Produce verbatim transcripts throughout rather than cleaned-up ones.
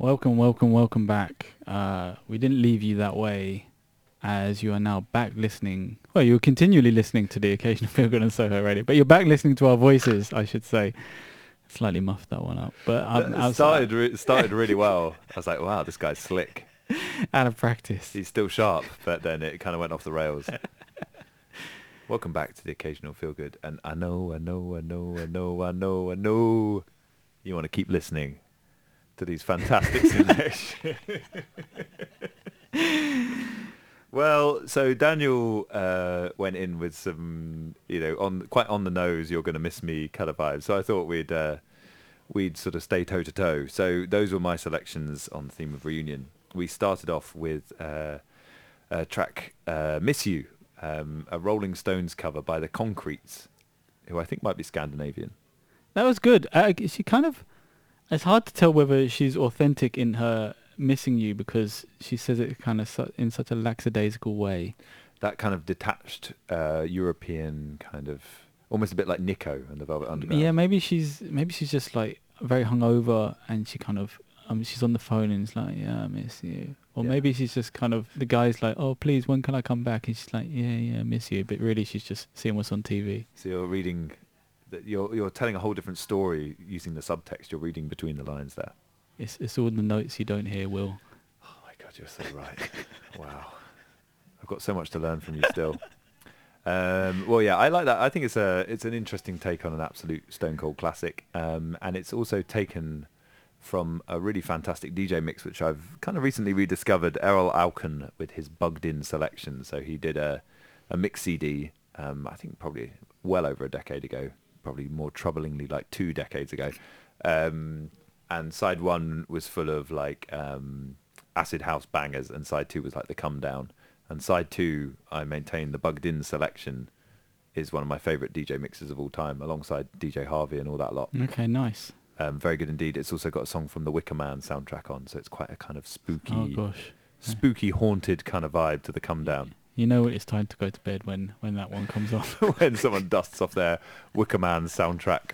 Welcome, welcome, welcome back. Uh, we didn't leave you that way, as you are now back listening. Well, you're continually listening to the occasional Feel Good and Soho Radio, but you're back listening to our voices, I should say. Slightly muffed that one up, but um, It started re- started really well. I was like, wow, this guy's slick. out of practice. He's still sharp, but then it kind of went off the rails. Welcome back to the occasional Feel Good, and I know, I know, I know, I know, I know, I know, you want to keep listening to these fantastic selections. Well, so Daniel uh, went in with some, you know, on quite on the nose, "You're Gonna Miss Me" kind of vibe. So I thought we'd uh, we'd sort of stay toe to toe. So those were my selections on the theme of reunion. We started off with uh, a track, uh, "Miss You," um, a Rolling Stones cover by the Concretes, who I think might be Scandinavian. That was good. Uh, she kind of, it's hard to tell whether she's authentic in her missing you because she says it kind of su- in such a lackadaisical way. That kind of detached uh, European kind of, almost a bit like Nico and the Velvet Underground. Yeah, maybe she's maybe she's just like very hungover and she kind of um she's on the phone and it's like, yeah, I miss you. Or Yeah. maybe she's just kind of, the guy's like, oh please, when can I come back? And she's like, yeah, yeah, I miss you. But really she's just seeing what's on T V. So you're reading, that you're you're telling a whole different story using the subtext. You're reading between the lines there. It's it's all the notes you don't hear, Will. Oh my God, you're so right. Wow, I've got so much to learn from you still. Um, well, yeah, I like that. I think it's a it's an interesting take on an absolute Stone Cold classic, um, and it's also taken from a really fantastic D J mix, which I've kind of recently rediscovered. Errol Alkan with his Bugged In selection. So he did a a mix C D. Um, I think probably well over a decade ago, probably more troublingly like two decades ago. Um, and side one was full of like um, acid house bangers, and side two was like the Come Down. And side two, I maintain the Bugged In selection is one of my favourite D J mixes of all time, alongside D J Harvey and all that lot. Okay, nice. Um, very good indeed. It's also got a song from the Wicker Man soundtrack on, so it's quite a kind of spooky, Oh gosh. spooky, haunted kind of vibe to the Come Down. You know it's time to go to bed when, when that one comes on. When someone dusts off their Wicker Man soundtrack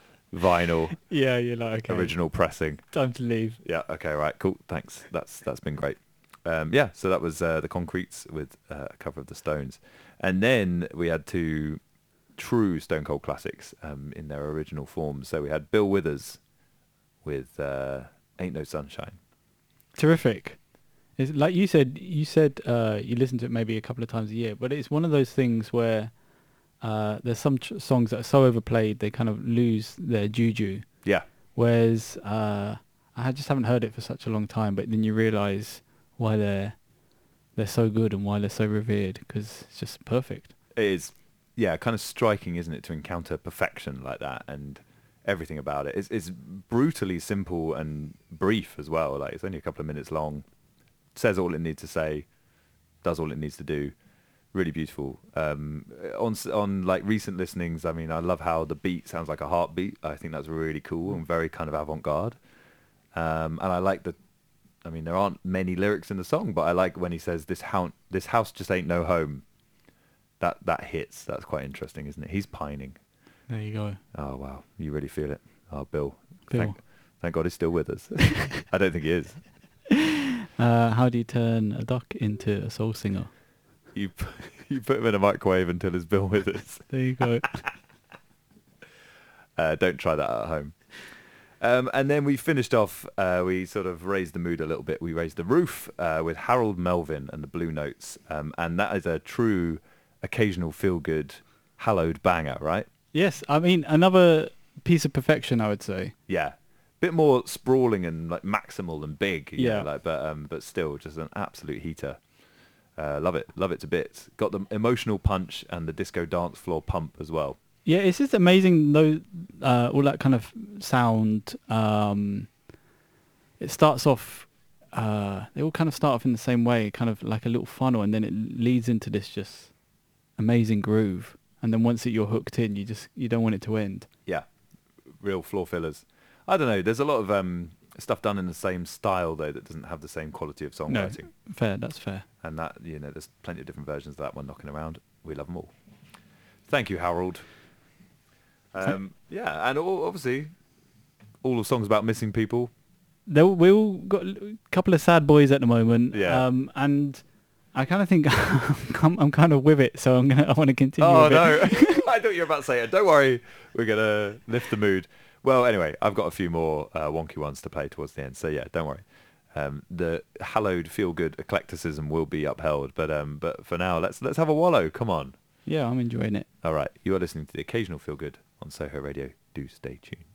vinyl Yeah, you're like, okay, original pressing. time to leave. Yeah. Okay. Right. Cool. Thanks. That's that's been great. Um, yeah. So that was uh, the Concretes with uh, a cover of the Stones, and then we had two true Stone Cold classics um, in their original form. So we had Bill Withers with uh, "Ain't No Sunshine." Terrific. It's like you said, you said uh, you listen to it maybe a couple of times a year, but it's one of those things where uh, there's some tr- songs that are so overplayed they kind of lose their juju. Yeah. Whereas uh, I just haven't heard it for such a long time, but then you realise why they're they're so good and why they're so revered, because it's just perfect. It is, yeah, kind of striking, isn't it, to encounter perfection like that, and everything about it. It's, it's brutally simple and brief as well. Like, it's only a couple of minutes long, says all it needs to say, does all it needs to do. Really beautiful. Um, on s- on like recent listenings, I mean, I love how the beat sounds like a heartbeat. I think that's really cool and very kind of avant-garde. Um, and I like the, I mean, there aren't many lyrics in the song, but I like when he says, "This house, this house just ain't no home." That that hits. That's quite interesting, isn't it? He's pining. There you go. Oh wow, you really feel it. Oh, Bill. Bill. Thank, thank God he's still with us. I don't think he is. Uh, how do you turn a duck into a soul singer? You p- you put him in a microwave until he's Bill with us. There you go. Uh, don't try that at home. Um, and then we finished off, uh, we sort of raised the mood a little bit. We raised the roof uh, with Harold Melvin and the Blue Notes. Um, and that is a true occasional feel-good, hallowed banger, right? Yes, I mean, another piece of perfection, I would say. Yeah. Bit more sprawling and like maximal and big. you Yeah. know, like, but, um, but still just an absolute heater. Uh, love it. Love it to bits. Got the emotional punch and the disco dance floor pump as well. Yeah, it's just amazing though, uh, all that kind of sound. Um, it starts off, uh, they all kind of start off in the same way, kind of like a little funnel, and then it leads into this just amazing groove. And then once that you're hooked in, you just, you don't want it to end. Yeah. Real floor fillers. I don't know. There's a lot of um, stuff done in the same style though that doesn't have the same quality of No, songwriting. fair, that's fair. And that, you know, there's plenty of different versions of that one knocking around. We love them all. Thank you, Harold. Um, yeah, and all, obviously, all the songs about missing people, they we all got a couple of sad boys at the moment. Yeah. Um, and I kind of think I'm, I'm kind of with it, so I'm gonna I want to continue. Oh with no! it. I thought you were about to say it. Don't worry, we're gonna lift the mood. Well, anyway, I've got a few more uh, wonky ones to play towards the end, so yeah, don't worry. Um, the hallowed feel-good eclecticism will be upheld, but um, but for now, let's let's have a wallow. Come on. Yeah, I'm enjoying it. All right, you are listening to the occasional feel-good on Soho Radio. Do stay tuned.